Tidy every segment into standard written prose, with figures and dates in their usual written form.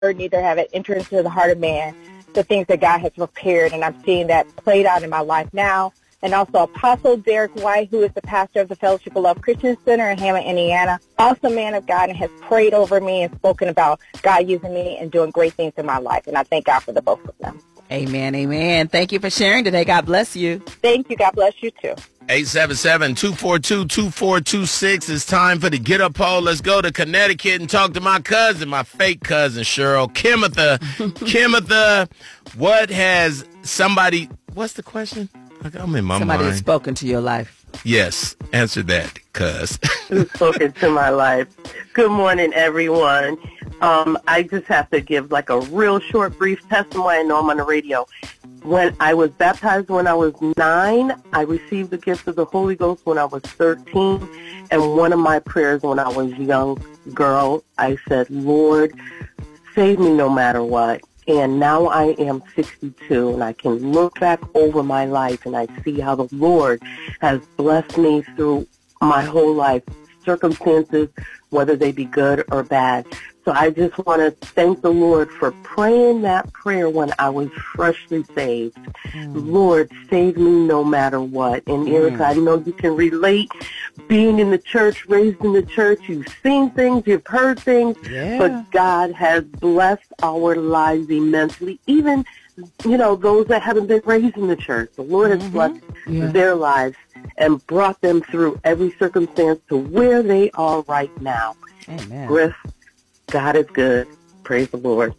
neither have it entered into the heart of man the things that God has prepared. And I'm seeing that played out in my life now. And also Apostle Derek White, who is the pastor of the Fellowship of Love Christian Center in Hammond, Indiana, awesome man of God, and has prayed over me and spoken about God using me and doing great things in my life. And I thank God for the both of them. Amen, amen. Thank you for sharing today. God bless you. Thank you. God bless you, too. 877-242-2426. It's time for the Get Up poll. Let's go to Connecticut and talk to my cousin, my fake cousin, Cheryl. Kimitha, what's the question? I'm in my mind. Somebody has spoken to your life. Yes, answer that, cuz. Who's spoken to my life? Good morning, everyone. I just have to give like a real short, brief testimony. I know I'm on the radio. When I was baptized when I was 9, I received the gift of the Holy Ghost when I was 13. And one of my prayers when I was a young girl, I said, Lord, save me no matter what. And now I am 62, and I can look back over my life, and I see how the Lord has blessed me through my whole life, circumstances, whether they be good or bad. So I just want to thank the Lord for praying that prayer when I was freshly saved. Lord, save me no matter what. And Erica, I know you can relate being in the church, raised in the church. You've seen things, you've heard things, but God has blessed our lives immensely. Even, those that haven't been raised in the church. The Lord has blessed their lives and brought them through every circumstance to where they are right now. Amen. Griff, God is good. Praise the Lord.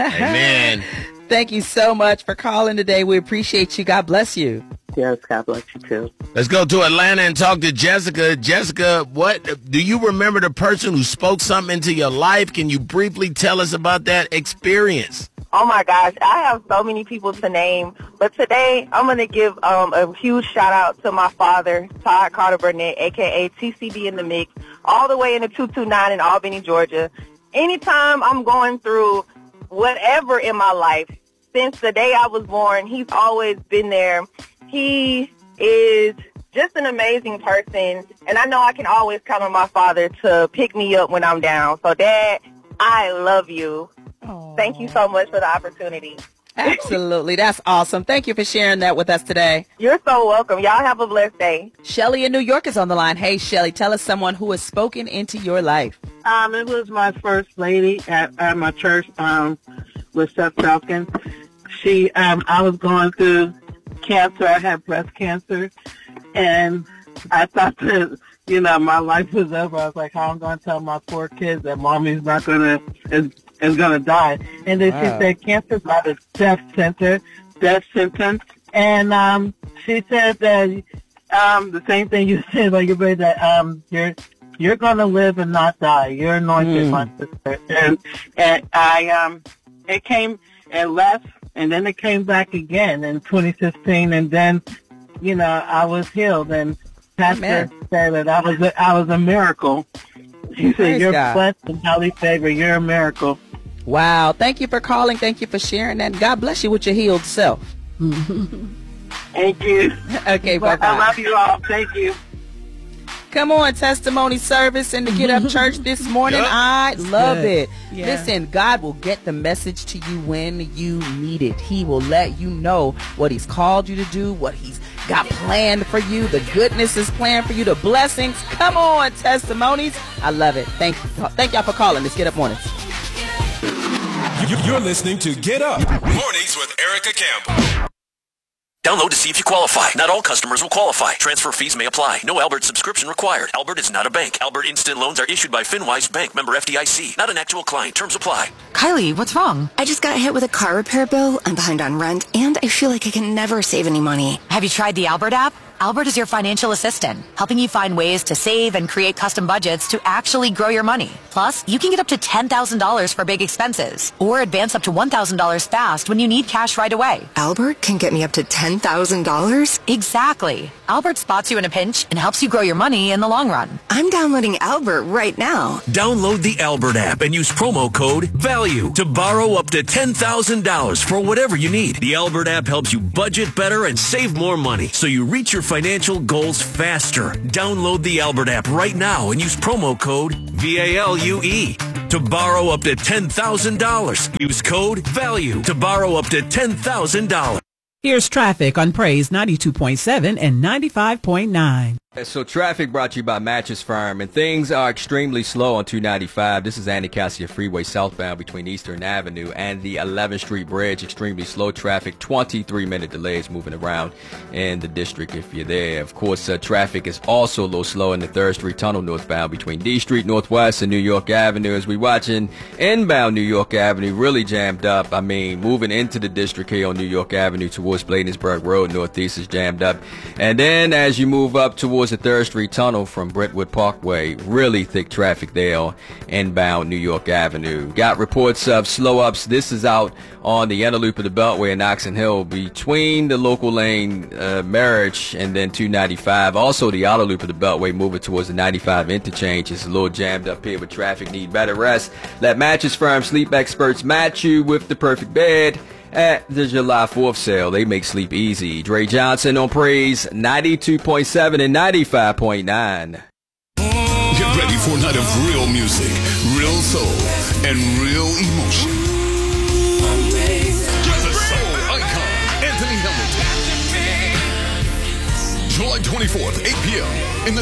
Amen. Thank you so much for calling today. We appreciate you. God bless you. Yes, God bless you too. Let's go to Atlanta and talk to Jessica. Jessica, what do you remember the person who spoke something into your life? Can you briefly tell us about that experience? Oh, my gosh. I have so many people to name. But today, I'm going to give a huge shout-out to my father, Todd Carter Burnett, a.k.a. TCB in the Mix, all the way in the 229 in Albany, Georgia. Anytime I'm going through whatever in my life, since the day I was born, he's always been there. He is just an amazing person, and I know I can always count on my father to pick me up when I'm down. So, Dad, I love you. Aww. Thank you so much for the opportunity. Absolutely. That's awesome. Thank you for sharing that with us today. You're so welcome. Y'all have a blessed day. Shelly in New York is on the line. Hey, Shelly, tell us someone who has spoken into your life. It was my first lady at my church, with Seth Falcon. I was going through cancer. I had breast cancer, and I thought that, my life was over. I was like, how am I going to tell my poor kids that mommy's not going to, is going to die? And then she said, cancer's not a death sentence. And she said that the same thing you said about your baby, that you're going to live and not die. You're anointed, my sister. And it came and left, and then it came back again in 2016, and then, I was healed. And Pastor said that I was a miracle. He said, you're blessed and highly favored. You're a miracle. Wow. Thank you for calling. Thank you for sharing that. God bless you with your healed self. Thank you. Okay, bye-bye. I love you all. Thank you. Come on, testimony service in the Get Up Church this morning. I love it. Yeah. Listen, God will get the message to you when you need it. He will let you know what he's called you to do, what he's got planned for you, the goodness is planned for you, the blessings. Come on, testimonies. I love it. Thank y'all for calling. Let's Get Up Mornings. You're listening to Get Up Mornings with Erica Campbell. Download to see if you qualify. Not all customers will qualify. Transfer fees may apply. No Albert subscription required. Albert is not a bank. Albert Instant Loans are issued by FinWise Bank, member FDIC. Not an actual client. Terms apply. Kylie, what's wrong? I just got hit with a car repair bill. I'm behind on rent, and I feel like I can never save any money. Have you tried the Albert app? Albert is your financial assistant, helping you find ways to save and create custom budgets to actually grow your money. Plus, you can get up to $10,000 for big expenses, or advance up to $1,000 fast when you need cash right away. Albert can get me up to $10,000? Exactly. Albert spots you in a pinch and helps you grow your money in the long run. I'm downloading Albert right now. Download the Albert app and use promo code VALUE to borrow up to $10,000 for whatever you need. The Albert app helps you budget better and save more money, so you reach your financial goals faster. Download the Albert app right now and use promo code VALUE. to borrow up to $10,000. Use code VALUE to borrow up to $10,000. Here's traffic on Praise 92.7 and 95.9. So traffic brought to you by Mattress Firm, and things are extremely slow on 295. This is Anacostia Freeway southbound between Eastern Avenue and the 11th Street Bridge. Extremely slow traffic, 23-minute delays moving around in the district if you're there. Of course, traffic is also a little slow in the 3rd Street Tunnel northbound between D Street Northwest and New York Avenue. As we watching inbound New York Avenue really jammed up. I mean, moving into the district here on New York Avenue towards Bladensburg Road northeast is jammed up. And then as you move up towards the 3rd Street Tunnel from Brentwood Parkway, really thick traffic there on inbound New York Avenue. Got reports of slow ups. This is out on the inner loop of the Beltway in Oxon Hill between the local lane Marriage and then 295. Also the outer loop of the Beltway moving towards the 95 interchange is a little jammed up here with traffic. Need better rest. Let Mattress Firm sleep experts match you with the perfect bed at the July 4th sale. They make sleep easy. Dre Johnson on Praise 92.7 and 95.9. Get ready for a night of real music, real soul, and real emotion. The soul icon, Anthony Hamilton. July 24th, 8 p.m. in the